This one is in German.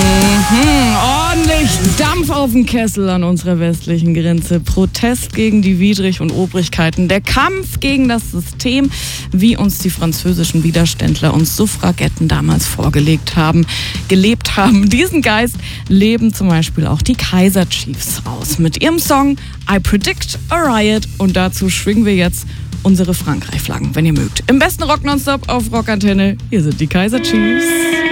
Ordentlich Dampf auf den Kessel an unserer westlichen Grenze. Protest gegen die Widrig- und Obrigkeiten. Der Kampf gegen das System, wie uns die französischen Widerständler und Suffragetten damals vorgelegt haben, gelebt haben. Diesen Geist leben zum Beispiel auch die Kaiser Chiefs aus. Mit ihrem Song I Predict a Riot. Und dazu schwingen wir jetzt unsere Frankreich-Flaggen, wenn ihr mögt. Im besten Rock nonstop auf Rockantenne. Hier sind die Kaiser Chiefs.